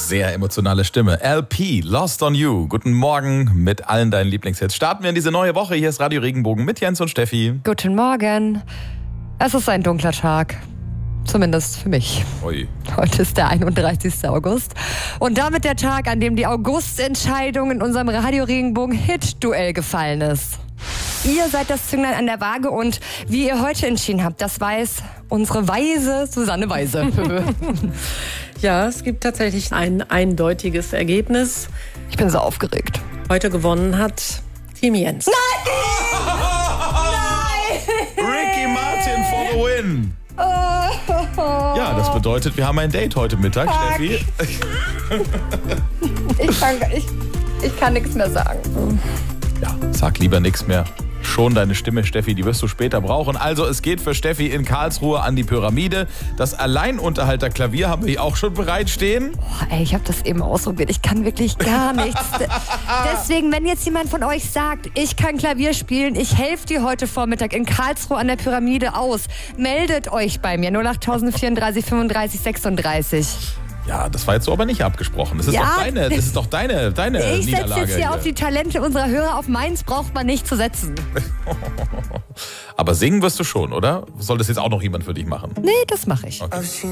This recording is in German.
Sehr emotionale Stimme. LP, Lost on You. Guten Morgen mit allen deinen Lieblingshits. Starten wir in diese neue Woche. Hier ist Radio Regenbogen mit Jens und Steffi. Guten Morgen. Es ist ein dunkler Tag. Zumindest für mich. Ui. Heute ist der 31. August. Und damit der Tag, an dem die Augustentscheidung in unserem Radio Regenbogen Hit-Duell gefallen ist. Ihr seid das Zünglein an der Waage und wie ihr heute entschieden habt, das weiß unsere weise Susanne Weise. Ja, es gibt tatsächlich ein eindeutiges Ergebnis. Ich bin so aufgeregt. Heute gewonnen hat Team Jens. Nein! Ricky Martin for the win. Ja, das bedeutet, wir haben ein Date heute Mittag, Fuck. Steffi. Ich kann nichts mehr sagen. Ja, sag lieber nichts mehr. Schon deine Stimme, Steffi, die wirst du später brauchen. Also es geht für Steffi in Karlsruhe an die Pyramide. Das Alleinunterhalterklavier haben wir hier auch schon bereitstehen. Oh, ich habe das eben ausprobiert. Ich kann wirklich gar nichts. Deswegen, wenn jetzt jemand von euch sagt, ich kann Klavier spielen, ich helfe dir heute Vormittag in Karlsruhe an der Pyramide aus, meldet euch bei mir 08034 35 36. Ja, das war jetzt so aber nicht abgesprochen. Das ist doch deine Ich Niederlage. setze jetzt hier auf die Talente unserer Hörer. Auf meins braucht man nicht zu setzen. Aber singen wirst du schon, oder? Soll das jetzt auch noch jemand für dich machen? Nee, das mache ich. Okay.